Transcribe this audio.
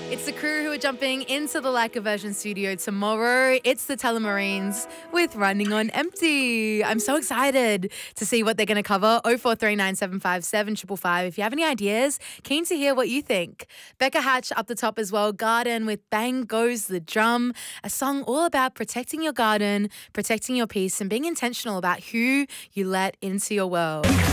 It's the crew who are jumping into the Leica Version studio tomorrow. It's the Telemarines with Running on Empty. I'm so excited to see what they're going to cover. 0439757555. If you have any ideas, keen to hear what you think. Becca Hatch up the top as well. Garden with Bang Goes the Drum. A song all about protecting your garden, protecting your peace, and being intentional about who you let into your world.